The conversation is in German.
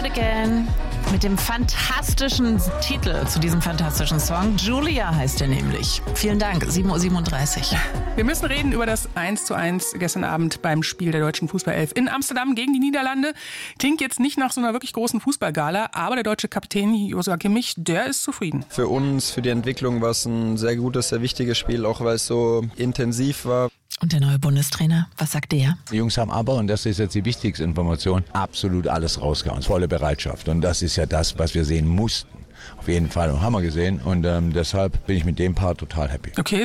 Again. Mit dem fantastischen Titel zu diesem fantastischen Song. Julia heißt er nämlich. Vielen Dank, 7:37 Uhr. Wir müssen reden über das 1:1 gestern Abend beim Spiel der deutschen Fußballelf in Amsterdam gegen die Niederlande. Klingt jetzt nicht nach so einer wirklich großen Fußballgala, aber der deutsche Kapitän Joshua Kimmich, der ist zufrieden. Für uns, für die Entwicklung war es ein sehr gutes, sehr wichtiges Spiel, auch weil es so intensiv war. Und der neue Bundestrainer, was sagt der? Die Jungs haben aber, und das ist jetzt die wichtigste Information, absolut alles rausgehauen, volle Bereitschaft. Und das ist ja das, was wir sehen mussten. Auf jeden Fall, haben wir gesehen. Und deshalb bin ich mit dem Part total happy. Okay.